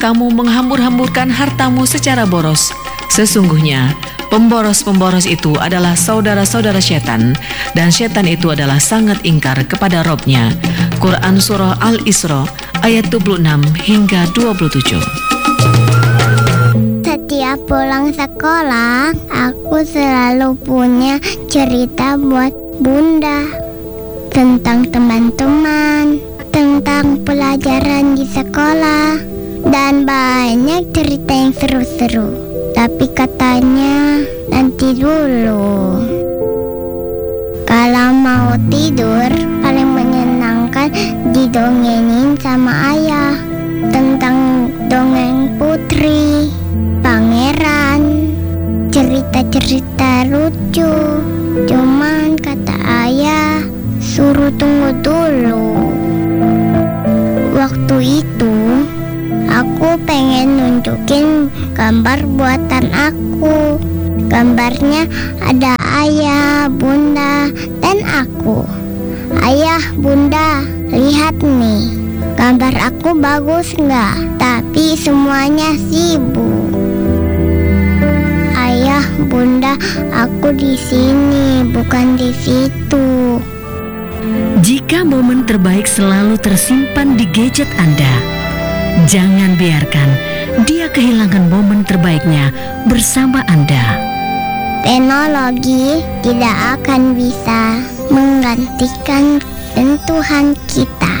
kamu menghambur-hamburkan hartamu secara boros. Sesungguhnya, pemboros-pemboros itu adalah saudara-saudara setan, dan setan itu adalah sangat ingkar kepada Robnya. Quran Surah Al-Isra ayat 26 hingga 27. Setiap pulang sekolah, aku selalu punya cerita buat Bunda tentang teman-teman, tentang pelajaran di sekolah, dan banyak cerita yang seru-seru. Tapi katanya nanti dulu. Kalau mau tidur, paling menyenangkan didongengin sama ayah tentang dongeng putri, pangeran, cerita-cerita lucu. Cuman kata ayah, suruh tunggu dulu. Waktu itu aku pengen nunjukin gambar buatan aku. Gambarnya ada ayah, bunda, dan aku. Ayah, bunda, lihat nih. Gambar aku bagus nggak? Tapi semuanya sibuk. Ayah, bunda, aku di sini, bukan di situ. Jika momen terbaik selalu tersimpan di gadget Anda, jangan biarkan dia kehilangan momen terbaiknya bersama Anda. Teknologi tidak akan bisa menggantikan sentuhan kita.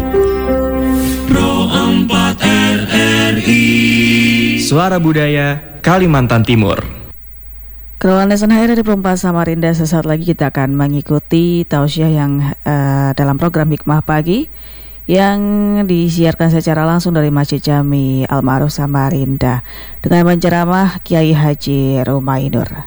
Pro 4 RRI Suara Budaya Kalimantan Timur. Keluhan Lesan HR dari Perumpa Samarinda. Sesaat lagi kita akan mengikuti tausiah yang dalam program Hikmah Pagi yang disiarkan secara langsung dari Masjid Jami Al-Ma'ruf Samarinda dengan penceramah Kiai Haji Rumainur.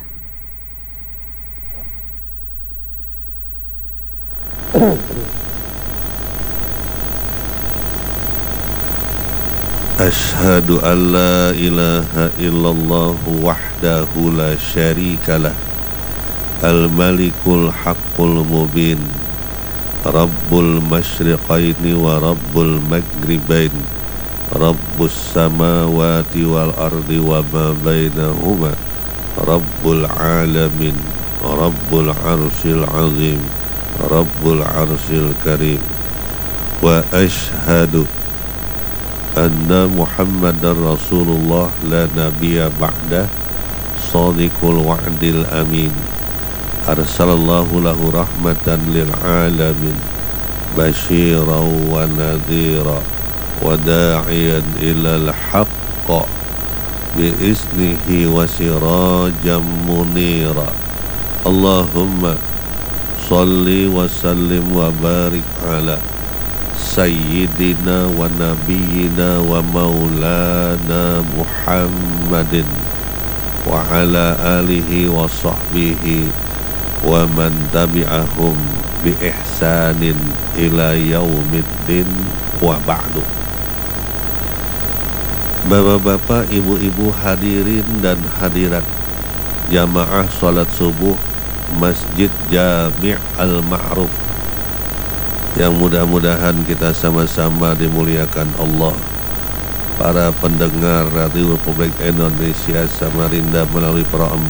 Ashhadu an la ilaha illallah wahdahu la syarikalah al-malikul haqqul mubin rabbul masyriqaini wa rabbul maghribain rabbus samawati wal ardi wa ma bainahuma rabbul alamin rabbul arsyil azim rabbul arsyil karim wa ashhadu anna Muhammadar Rasulullah la nabiyya ba'dah sadiqul wa'dil amin arsalallahu lahu rahmatan lil alamin basyiran wa nadhira wa da'iyan ilal haqq bi iznihi wa sirajan munira. Allahumma salli wa sallim wa barik ala Sayyidina wa Nabiyyina wa Maulana Muhammadin wa ala alihi wa sahbihi wa man tabi'ahum bi ihsanin ila yaumiddin wa ba'du. Bapak-bapak, ibu-ibu, hadirin dan hadirat jamaah salat subuh Masjid Jami' Al-Ma'ruf yang mudah-mudahan kita sama-sama dimuliakan Allah. Para pendengar Radio Republik Indonesia Samarinda melalui Pro 4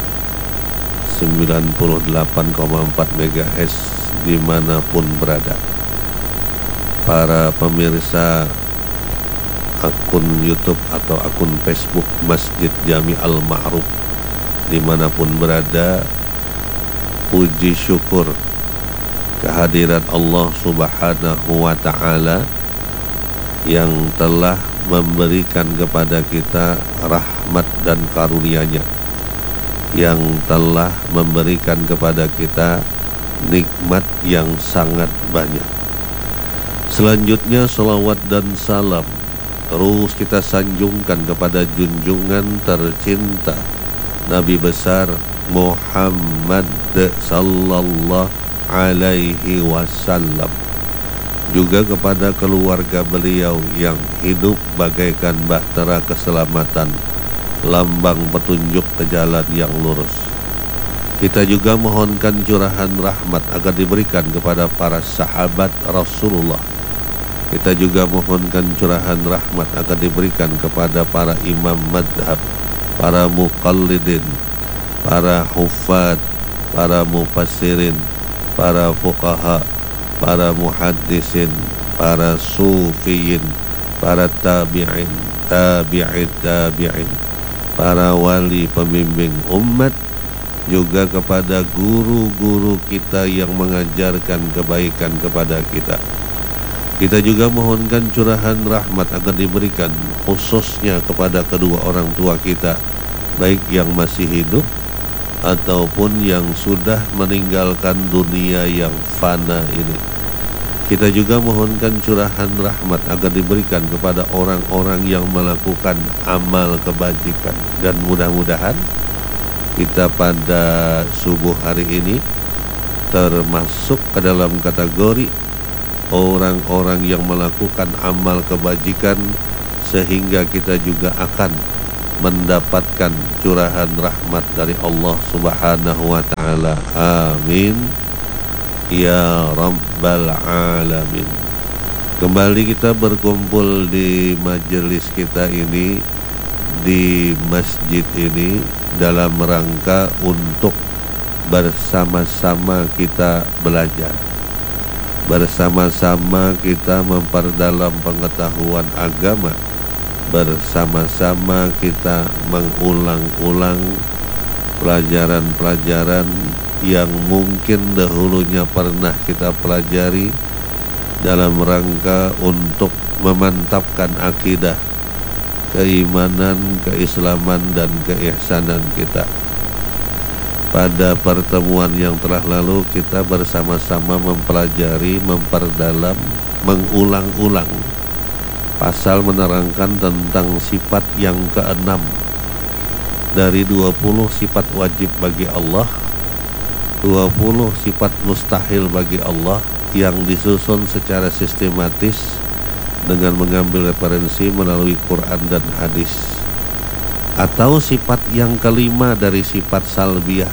98,4 MHz dimanapun berada. Para pemirsa akun YouTube atau akun Facebook Masjid Jami Al-Ma'ruf dimanapun berada, puji syukur kehadirat Allah Subhanahu wa Ta'ala yang telah memberikan kepada kita rahmat dan karunia-Nya, yang telah memberikan kepada kita nikmat yang sangat banyak. Selanjutnya salawat dan salam terus kita sanjungkan kepada junjungan tercinta Nabi besar Muhammad sallallahu alaihi wasallam, juga kepada keluarga beliau yang hidup bagaikan bahtera keselamatan, lambang petunjuk ke jalan yang lurus. Kita juga mohonkan curahan rahmat agar diberikan kepada para sahabat Rasulullah Kita juga mohonkan curahan rahmat akan diberikan kepada para imam madhab, para muqallidin, para huffad, para mufassirin, para fuqaha, para muhaddisin, para sufiyin, para tabi'in, tabi'in, para wali pembimbing umat, juga kepada guru-guru kita yang mengajarkan kebaikan kepada kita. Kita juga mohonkan curahan rahmat akan diberikan khususnya kepada kedua orang tua kita, baik yang masih hidup ataupun yang sudah meninggalkan dunia yang fana ini. Kita juga mohonkan curahan rahmat agar diberikan kepada orang-orang yang melakukan amal kebajikan. Dan mudah-mudahan kita pada subuh hari ini termasuk ke dalam kategori orang-orang yang melakukan amal kebajikan, sehingga kita juga akan mendapatkan curahan rahmat dari Allah Subhanahu wa ta'ala. Amin ya rabbal alamin. Kembali kita berkumpul di majelis kita ini, di masjid ini, dalam rangka untuk bersama-sama kita belajar, bersama-sama kita memperdalam pengetahuan agama, bersama-sama kita mengulang-ulang pelajaran-pelajaran yang mungkin dahulunya pernah kita pelajari, dalam rangka untuk memantapkan akidah, keimanan, keislaman, dan keihsanan kita. Pada pertemuan yang telah lalu kita bersama-sama mempelajari, memperdalam, mengulang-ulang pasal menerangkan tentang sifat yang ke-6 dari 20 sifat wajib bagi Allah, 20 sifat mustahil bagi Allah, yang disusun secara sistematis dengan mengambil referensi melalui Quran dan hadis. Atau sifat yang kelima dari sifat salbiyah,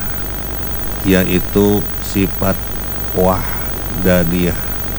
yaitu sifat wahdaniyah.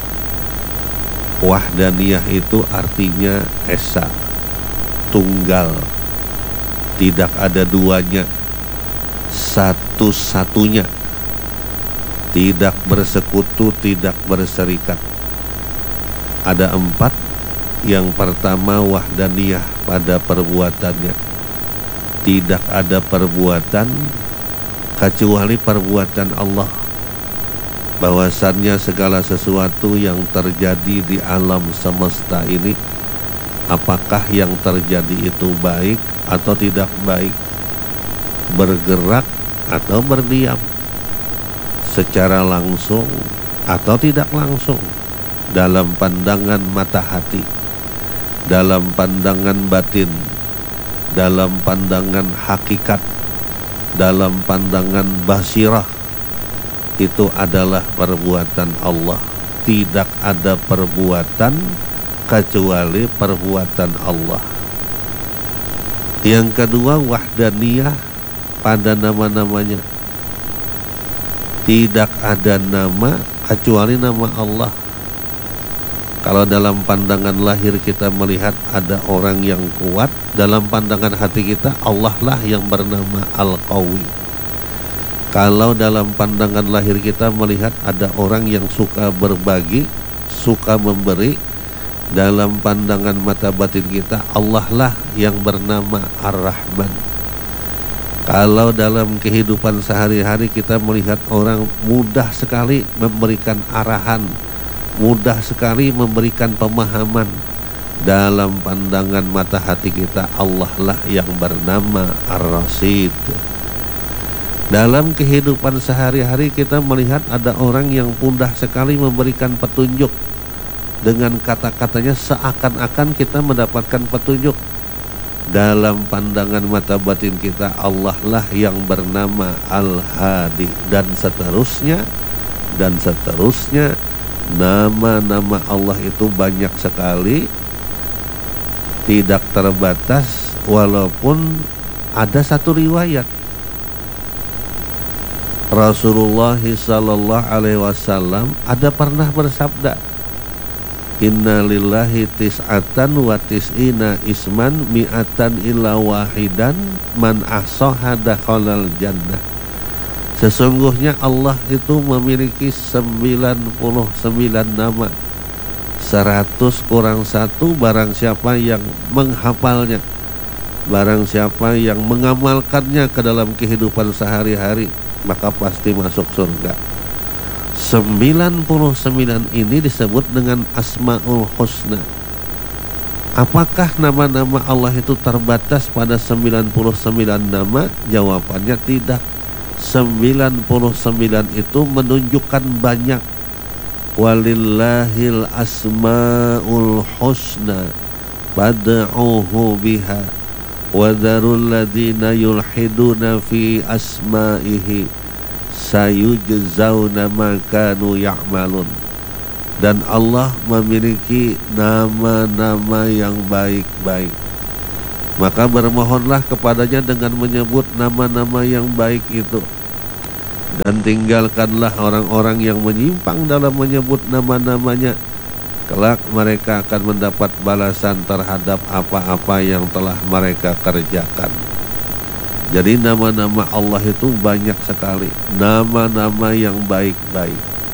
Wahdaniyah itu artinya esa, tunggal, tidak ada duanya, satu-satunya, tidak bersekutu, tidak berserikat. Ada 4. Yang pertama wahdaniyah pada perbuatannya. Tidak ada perbuatan kecuali perbuatan Allah. Bahwasannya segala sesuatu yang terjadi di alam semesta ini, apakah yang terjadi itu baik atau tidak baik, bergerak atau berdiam, secara langsung atau tidak langsung, dalam pandangan mata hati, dalam pandangan batin, dalam pandangan hakikat, dalam pandangan basirah, itu adalah perbuatan Allah. Tidak ada perbuatan kecuali perbuatan Allah. Yang kedua wahdaniyah pada nama-namanya. Tidak ada nama kecuali nama Allah. Kalau dalam pandangan lahir kita melihat ada orang yang kuat, dalam pandangan hati kita Allah lah yang bernama Al-Qawi. Kalau dalam pandangan lahir kita melihat ada orang yang suka berbagi, suka memberi, dalam pandangan mata batin kita Allah lah yang bernama Ar-Rahman. Kalau dalam kehidupan sehari-hari kita melihat orang mudah sekali memberikan arahan, mudah sekali memberikan pemahaman, dalam pandangan mata hati kita Allah lah yang bernama Ar-Rasid. Dalam kehidupan sehari-hari kita melihat ada orang yang mudah sekali memberikan petunjuk, dengan kata-katanya seakan-akan kita mendapatkan petunjuk. Dalam pandangan mata batin kita Allah lah yang bernama Al-Hadi, dan seterusnya dan seterusnya. Nama-nama Allah itu banyak sekali, tidak terbatas. Walaupun ada satu riwayat Rasulullah sallallahu alaihi wasallam ada pernah bersabda, Inna lillahi tis'atan wa tis'ina isman mi'atan illa wahidan man ahsaha dakhalal jannah. Sesungguhnya Allah itu memiliki 99 nama. 100 kurang 1 barang siapa yang menghafalnya, barang siapa yang mengamalkannya ke dalam kehidupan sehari-hari, maka pasti masuk surga. 99 ini disebut dengan Asmaul Husna. Apakah nama-nama Allah itu terbatas pada 99 nama? Jawabannya tidak. 99 itu menunjukkan banyak. Walillahil asmaul husna fad'uhu biha wa dharul ladzina yulhiduna fi asma'ihi sayujzauna ma kanu ya'malun. Dan Allah memiliki nama-nama yang baik-baik, maka bermohonlah kepadanya dengan menyebut nama-nama yang baik itu, dan tinggalkanlah orang-orang yang menyimpang dalam menyebut nama-namanya. Kelak mereka akan mendapat balasan terhadap apa-apa yang telah mereka kerjakan. Jadi nama-nama Allah itu banyak sekali, nama-nama yang baik-baik.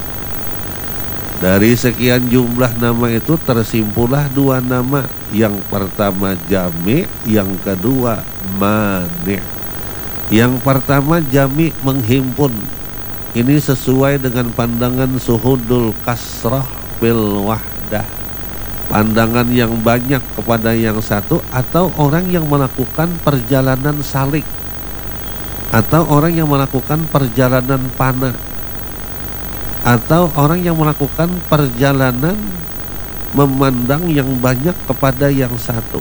Dari sekian jumlah nama itu tersimpulah 2 nama. Yang pertama jami', yang kedua mani'. Yang pertama jami' menghimpun. Ini sesuai dengan pandangan suhudul kasrah bil wahdah, pandangan yang banyak kepada yang satu, atau orang yang melakukan perjalanan salik, atau orang yang melakukan perjalanan pana, atau orang yang melakukan perjalanan memandang yang banyak kepada yang satu.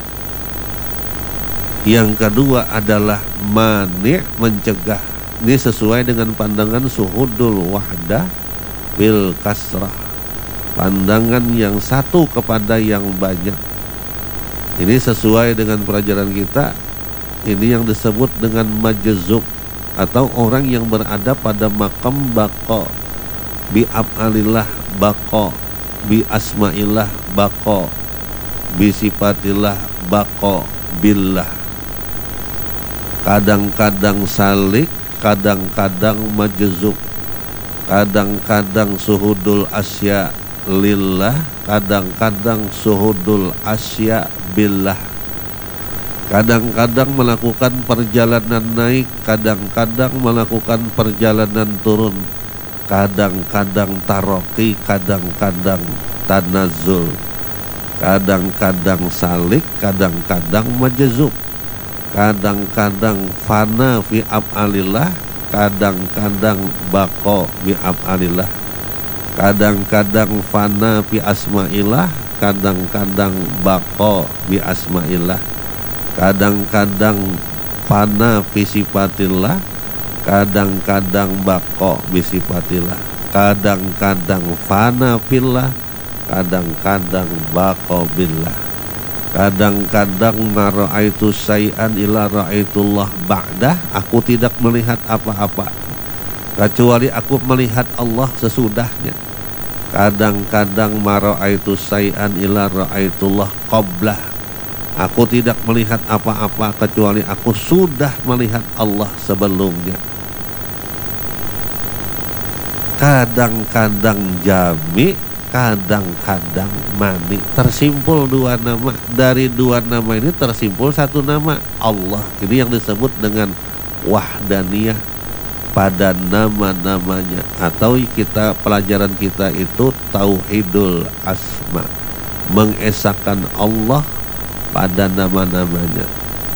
Yang kedua adalah mani', mencegah. Ini sesuai dengan pandangan suhudul wahdah bil kasrah, pandangan yang satu kepada yang banyak. Ini sesuai dengan pelajaran kita. Ini yang disebut dengan majzub, atau orang yang berada pada makam baqa, bi af'alillah baqa, bi asma'illah baqa, bi sifatillah baqa billah. Kadang-kadang salik, kadang-kadang majzub, kadang-kadang suhudul asya lillah, kadang-kadang suhudul asya billah. Kadang-kadang melakukan perjalanan naik, kadang-kadang melakukan perjalanan turun, kadang-kadang taroki, kadang-kadang tanazul, kadang-kadang salik, kadang-kadang majzub, kadang-kadang fana fi af'alillah, kadang-kadang baqo bi af'alillah, kadang-kadang fana fi asma'illah, kadang-kadang baqo bi asma'illah, kadang-kadang fana fi sifatillah, kadang-kadang baqo bi sifatillah, kadang-kadang fana fillah, kadang-kadang baqo billah. Kadang-kadang mara'aitu syai'an ila ra'aitullah ba'dah, aku tidak melihat apa-apa kecuali aku melihat Allah sesudahnya. Kadang-kadang mara'aitu syai'an ila ra'aitullah qablah, aku tidak melihat apa-apa kecuali aku sudah melihat Allah sebelumnya. Kadang-kadang jami', kadang-kadang mani. Tersimpul 2 nama. Dari 2 nama ini tersimpul 1 nama, Allah. Ini yang disebut dengan wahdaniyah pada nama-namanya, atau pelajaran kita itu tauhidul asma, mengesahkan Allah pada nama-namanya.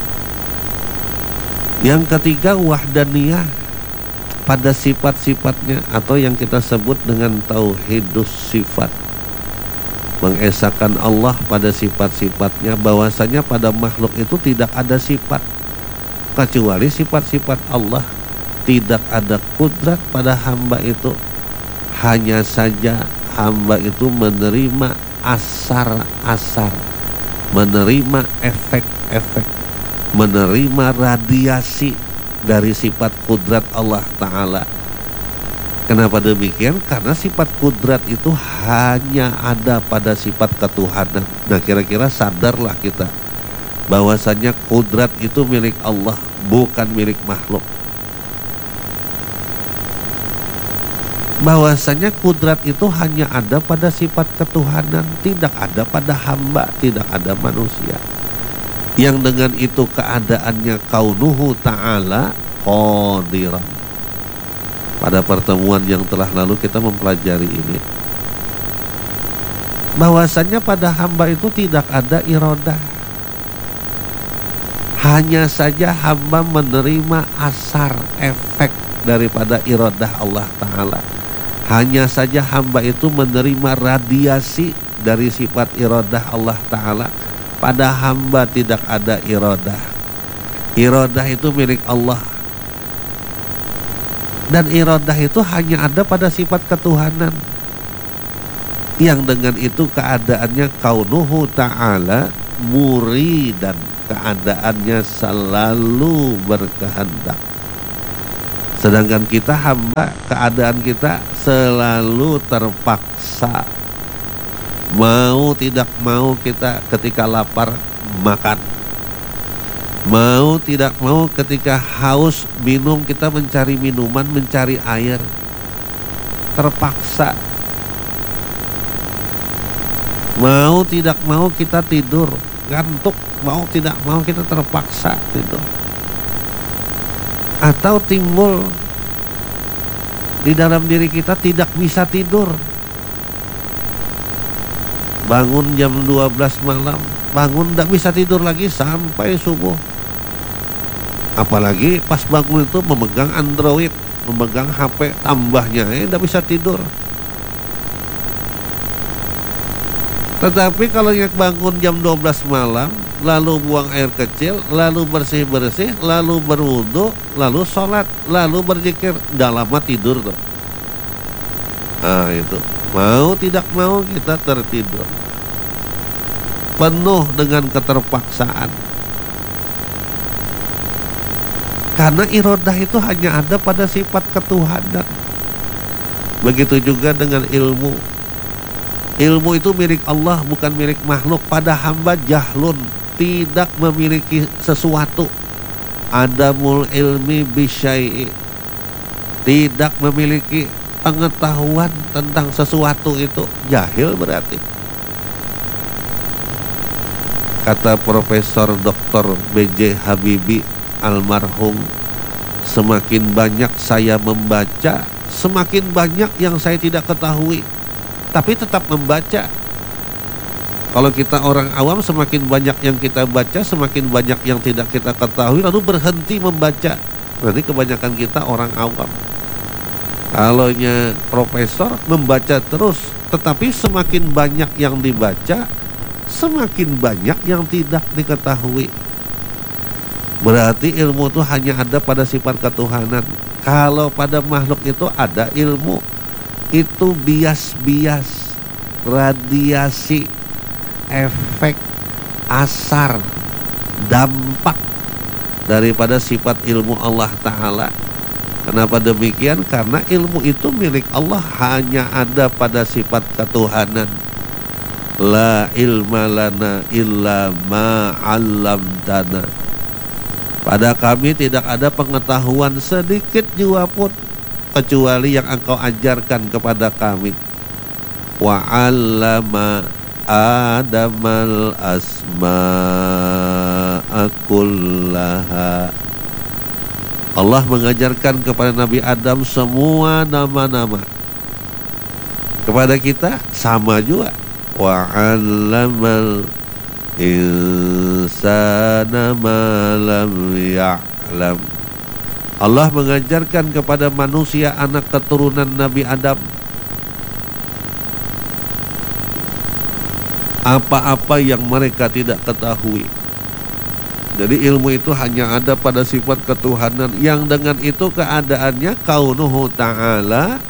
Yang ketiga wahdaniyah pada sifat-sifatnya, atau yang kita sebut dengan tauhidus sifat, mengesahkan Allah pada sifat-sifatnya, bahwasanya pada makhluk itu tidak ada sifat kecuali sifat-sifat Allah. Tidak ada kudrat pada hamba itu, hanya saja hamba itu menerima asar-asar, menerima efek-efek, menerima radiasi dari sifat kudrat Allah Ta'ala. Kenapa demikian? Karena sifat kudrat itu hanya ada pada sifat ketuhanan. Nah, kira-kira sadarlah kita bahwasanya kudrat itu milik Allah, bukan milik makhluk. Bahwasanya kudrat itu hanya ada pada sifat ketuhanan, tidak ada pada hamba, tidak ada manusia. Yang dengan itu keadaannya kaunuhu ta'ala qadiran. Pada pertemuan yang telah lalu kita mempelajari ini, bahwasanya pada hamba itu tidak ada iradah. Hanya saja hamba menerima asar, efek daripada iradah Allah Ta'ala. Hanya saja hamba itu menerima radiasi dari sifat iradah Allah Ta'ala. Pada hamba tidak ada iradah. Iradah itu milik Allah. Dan iradah itu hanya ada pada sifat ketuhanan. Yang dengan itu keadaannya kaunuhu ta'ala muridan, keadaannya selalu berkehendak. Sedangkan kita hamba, keadaan kita selalu terpaksa. Mau tidak mau kita ketika lapar makan, mau tidak mau ketika haus minum, kita mencari minuman, mencari air, terpaksa. Mau tidak mau kita tidur, ngantuk, mau tidak mau kita terpaksa tidur. Atau timbul di dalam diri kita tidak bisa tidur. Bangun jam 12 malam, bangun tidak bisa tidur lagi sampai subuh. Apalagi pas bangun itu memegang Android, memegang HP, tambahnya tidak bisa tidur. Tetapi kalau yang bangun jam 12 malam, lalu buang air kecil, lalu bersih-bersih, lalu berwudu, lalu sholat, lalu berzikir, udah lama tidur tuh. Nah itu, mau tidak mau kita tertidur, penuh dengan keterpaksaan. Karena iradah itu hanya ada pada sifat ketuhanan. Begitu juga dengan ilmu. Ilmu itu milik Allah, bukan milik makhluk. Pada hamba jahlun, tidak memiliki sesuatu. Adamul ilmi bisyai'i, tidak memiliki pengetahuan tentang sesuatu itu jahil berarti. Kata Profesor Dr. B.J. Habibie almarhum, semakin banyak saya membaca, semakin banyak yang saya tidak ketahui, tapi tetap membaca. Kalau kita orang awam, semakin banyak yang kita baca, semakin banyak yang tidak kita ketahui, lalu berhenti membaca. Berarti kebanyakan kita orang awam. Kalaunya profesor, membaca terus, tetapi semakin banyak yang dibaca, semakin banyak yang tidak diketahui. Berarti ilmu itu hanya ada pada sifat ketuhanan. Kalau pada makhluk itu ada ilmu, itu bias-bias, radiasi, efek, asar, dampak daripada sifat ilmu Allah Ta'ala. Kenapa demikian? Karena ilmu itu milik Allah, hanya ada pada sifat ketuhanan. La ilma lana illa ma 'allamtana. Pada kami tidak ada pengetahuan sedikit jua pun kecuali yang Engkau ajarkan kepada kami. Wa 'allama Adamal asma'a kullaha. Allah mengajarkan kepada Nabi Adam semua nama-nama. Kepada kita sama juga. Wa 'allamal insana ma lam ya'lam. Allah mengajarkan kepada manusia anak keturunan Nabi Adam apa-apa yang mereka tidak ketahui. Jadi ilmu itu hanya ada pada sifat ketuhanan, yang dengan itu keadaannya kaunuhu ta'ala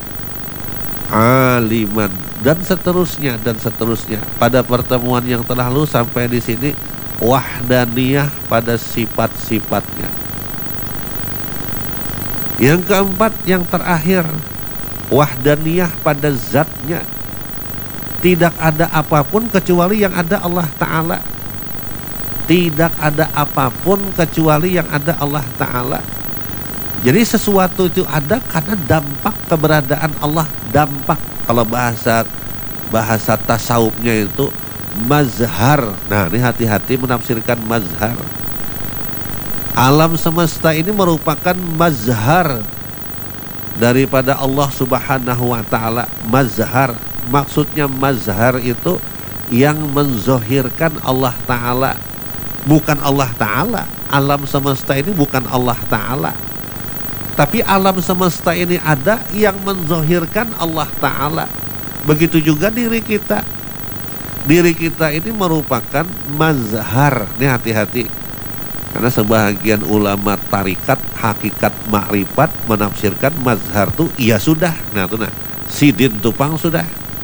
aliman, dan seterusnya dan seterusnya. Pada pertemuan yang telah lalu sampai di sini wahdaniyah pada sifat-sifatnya. Yang keempat, yang terakhir, wahdaniyah pada zatnya. Tidak ada apapun kecuali yang ada Allah Ta'ala. Tidak ada apapun kecuali yang ada Allah Ta'ala. Jadi sesuatu itu ada karena dampak keberadaan Allah. Dampak, kalau bahasa tasawufnya itu mazhar. Nah, ini hati-hati menafsirkan mazhar. Alam semesta ini merupakan mazhar daripada Allah Subhanahu wa Ta'ala. Mazhar, maksudnya mazhar itu yang menzohirkan Allah Ta'ala, bukan Allah Ta'ala. Alam semesta ini bukan Allah Ta'ala, tapi alam semesta ini ada yang menzohirkan Allah Ta'ala. Begitu juga diri kita. Diri kita ini merupakan mazhar. Ini hati-hati, karena sebahagian ulama tarikat hakikat makrifat menafsirkan mazhar tuh iya sudah. Nah tuh, nah sidin tupang sudah.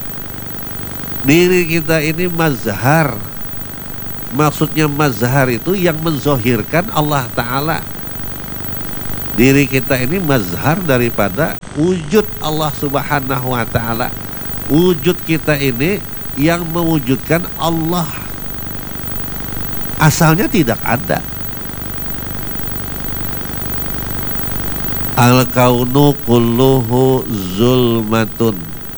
Diri kita ini mazhar. Maksudnya mazhar itu yang menzohirkan Allah Ta'ala. Diri kita ini mazhar daripada wujud Allah Subhanahu wa Ta'ala. Wujud kita ini yang mewujudkan Allah. Asalnya tidak ada. Al-kaunu kulluhu zulmatun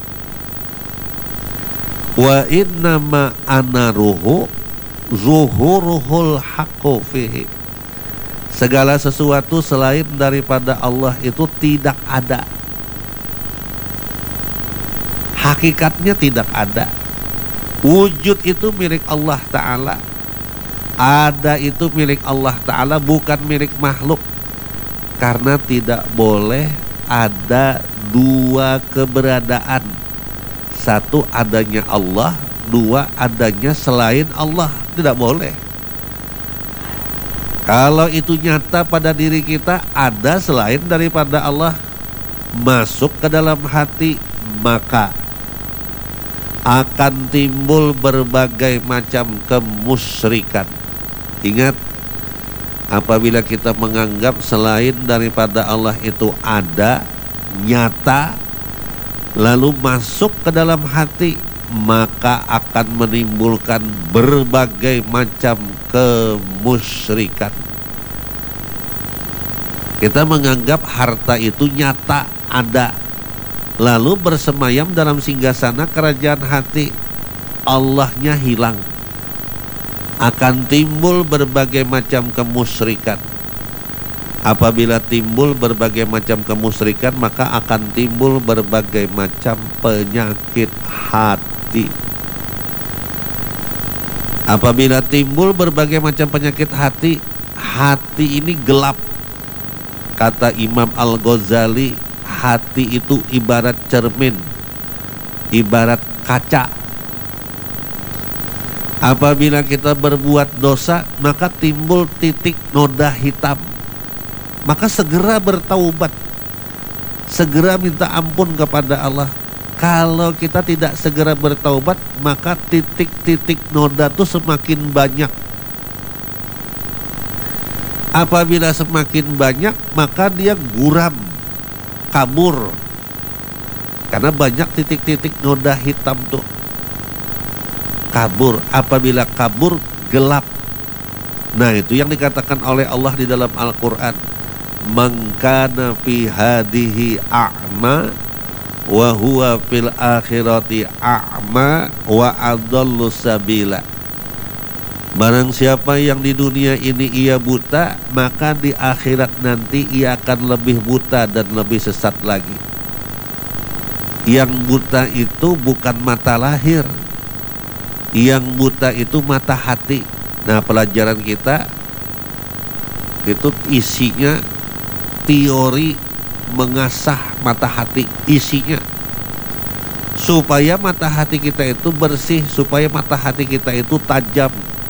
wa innama anaruhu zuhuruhul haqqu fihi. Segala sesuatu selain daripada Allah itu tidak ada. Hakikatnya tidak ada. Wujud itu milik Allah Ta'ala. Ada itu milik Allah Ta'ala, bukan milik makhluk. Karena tidak boleh ada dua keberadaan. Satu adanya Allah, dua adanya selain Allah. Tidak boleh. Kalau itu nyata pada diri kita, ada selain daripada Allah masuk ke dalam hati, maka akan timbul berbagai macam kemusyrikan. Ingat, apabila kita menganggap selain daripada Allah itu ada, nyata, lalu masuk ke dalam hati, maka akan menimbulkan berbagai macam kemusyrikan. Kita menganggap harta itu nyata, ada, lalu bersemayam dalam singgasana kerajaan hati, Allahnya hilang. Akan timbul berbagai macam kemusyrikan. Apabila timbul berbagai macam kemusyrikan, maka akan timbul berbagai macam penyakit hati. Apabila timbul berbagai macam penyakit hati, hati ini gelap. Kata Imam Al-Ghazali, hati itu ibarat cermin, ibarat kaca. Apabila kita berbuat dosa, maka timbul titik noda hitam. Maka segera bertaubat, segera minta ampun kepada Allah. Kalau kita tidak segera bertaubat, maka titik-titik noda itu semakin banyak. Apabila semakin banyak, maka dia guram, kabur. Karena banyak titik-titik noda hitam tuh. Kabur. Apabila kabur, gelap. Nah, itu yang dikatakan oleh Allah di dalam Al-Quran. Man kana fi hadihi a'ma wa huwa fil akhirati a'ma wa adallu sabila. Barang siapa yang di dunia ini ia buta, maka di akhirat nanti ia akan lebih buta dan lebih sesat lagi. Yang buta itu bukan mata lahir, yang buta itu mata hati. Nah, pelajaran kita itu isinya teori mengasah mata hati, isinya supaya mata hati kita itu bersih, supaya mata hati kita itu tajam,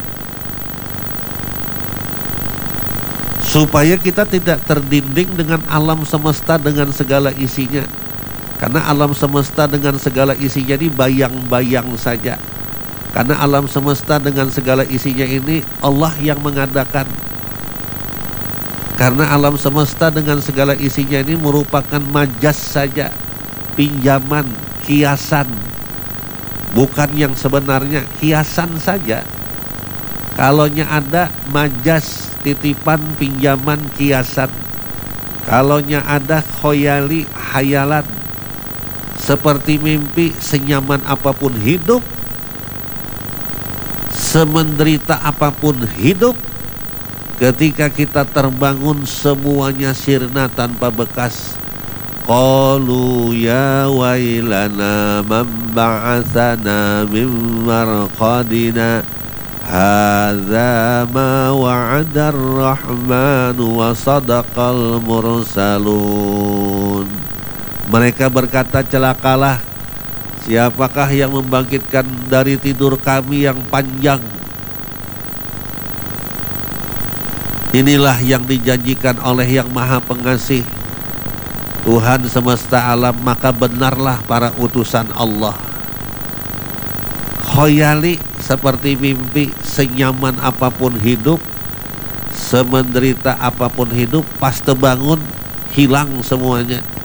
supaya kita tidak terdinding dengan alam semesta dengan segala isinya. Karena alam semesta dengan segala isinya ini bayang-bayang saja. Karena alam semesta dengan segala isinya ini Allah yang mengadakan. Karena alam semesta dengan segala isinya ini merupakan majas saja. pinjaman, kiasan, bukan yang sebenarnya, kiasan saja. Kalonya ada majas, titipan, pinjaman, kiasan. Kalonya ada khoyali, hayalan, seperti mimpi, senyaman apapun hidup, semenderita apapun hidup, ketika kita terbangun semuanya sirna tanpa bekas. Qalu ya wailana man ba'athana min marqadina hadza ma wa'ada ar-rahman wa sadaqal mursalun. Mereka berkata, celakalah, siapakah yang membangkitkan dari tidur kami yang panjang? Inilah yang dijanjikan oleh Yang Maha Pengasih, Tuhan semesta alam, maka benarlah para utusan Allah. Khoyali seperti mimpi, senyaman apapun hidup, semenderita apapun hidup, pas terbangun hilang semuanya.